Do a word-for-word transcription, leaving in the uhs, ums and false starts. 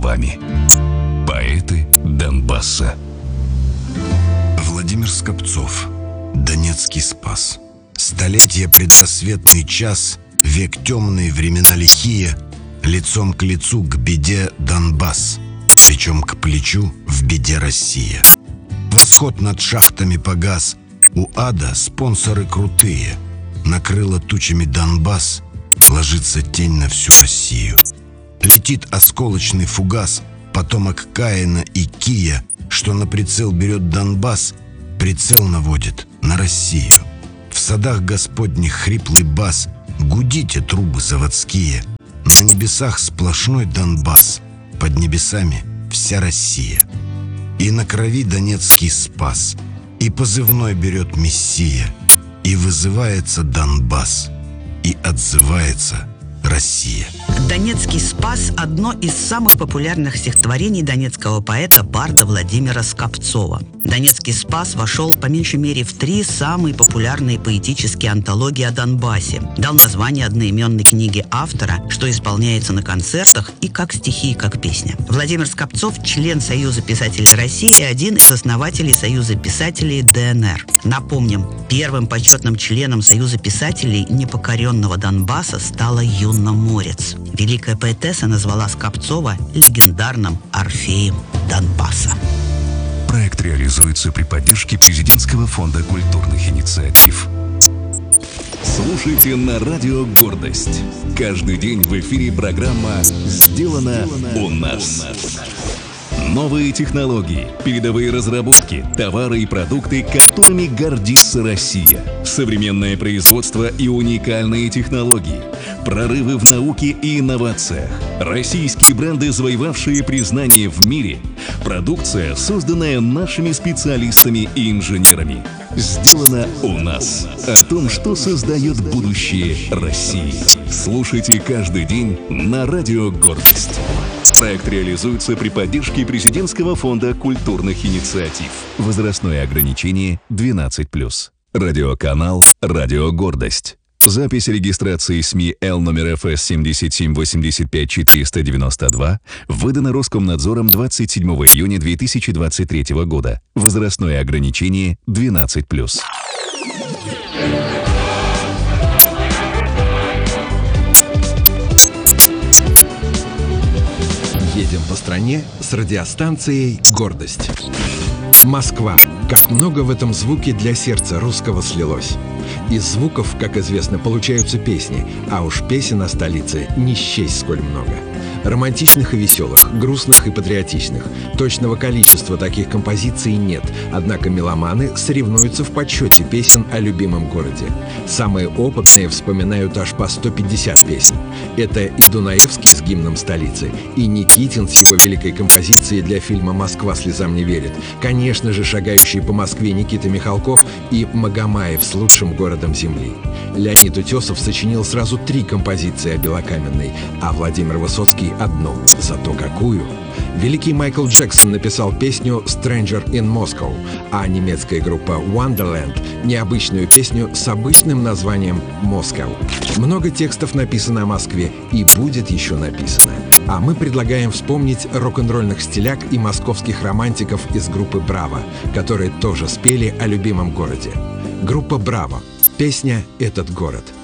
словами. Поэты Донбасса. Владимир Скопцов. Донецкий спас. Столетие, предрассветный час, век темный, времена лихие, лицом к лицу к беде Донбасс, плечом к плечу в беде Россия. Восход над шахтами погас, у ада спонсоры крутые. Накрыло тучами Донбасс, ложится тень на всю Россию. Летит осколочный фугас, потомок Каина и Кия, что на прицел берет Донбасс, прицел наводит на Россию. В садах господних хриплый бас, гудите трубы заводские. На небесах сплошной Донбасс, под небесами вся Россия. И на крови Донецкий спас, и позывной берет Мессия, и вызывается Донбасс, и отзывается Россия. «Донецкий спас» – одно из самых популярных стихотворений донецкого поэта-барда Владимира Скопцова. «Донецкий спас» вошел по меньшей мере в три самые популярные поэтические антологии о Донбассе. Дал название одноименной книге автора, что исполняется на концертах и как стихи, и как песня. Владимир Скопцов – член Союза писателей России и один из основателей Союза писателей ДНР. Напомним, первым почетным членом Союза писателей непокоренного Донбасса стала Юна Морец. Великая поэтесса назвала Скопцова легендарным Орфеем Донбасса. Проект реализуется при поддержке Президентского фонда культурных инициатив. Слушайте на радио «Гордость». Каждый день в эфире программа «Сделано у нас». Новые технологии, передовые разработки, товары и продукты, которыми гордится Россия. Современное производство и уникальные технологии. Прорывы в науке и инновациях. Российские бренды, завоевавшие признание в мире. Продукция, созданная нашими специалистами и инженерами. Сделано у нас. О том, что создает будущее России. Слушайте каждый день на радио «Гордость». Проект реализуется при поддержке Президентского фонда культурных инициатив. Возрастное ограничение двенадцать плюс. Радиоканал «Радио Гордость». Запись регистрации СМИ Л номер эф эс семь семь восемь пять четыре девять два выдана Роскомнадзором двадцать седьмого июня две тысячи двадцать третьего года. Возрастное ограничение двенадцать плюс. Едем по стране с радиостанцией «Гордость». Москва. Как много в этом звуке для сердца русского слилось. Из звуков, как известно, получаются песни, а уж песен о столице не счесть сколь много. Романтичных и веселых, грустных и патриотичных. Точного количества таких композиций нет, однако меломаны соревнуются в подсчете песен о любимом городе. Самые опытные вспоминают аж по сто пятьдесят песен. Это и Дунаевский с гимном столицы, и Никитин с его великой композицией для фильма «Москва слезам не верит», конечно же, шагающий по Москве Никита Михалков и Магомаев с лучшим городом земли. Леонид Утесов сочинил сразу три композиции о Белокаменной, а Владимир Высоцкий — одну. Зато какую! Великий Майкл Джексон написал песню «Stranger in Moscow», а немецкая группа Wonderland — необычную песню с обычным названием «Moscow». Много текстов написано о Москве и будет еще написано. А мы предлагаем вспомнить рок-н-ролльных стиляк и московских романтиков из группы «Браво», которые тоже спели о любимом городе. Группа «Браво». Песня «Этот город».